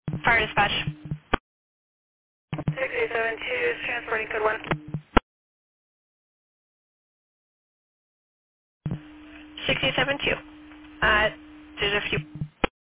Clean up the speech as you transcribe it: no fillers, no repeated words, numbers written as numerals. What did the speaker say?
Fire dispatch. 6872 is transporting code 1. 6072. There's a few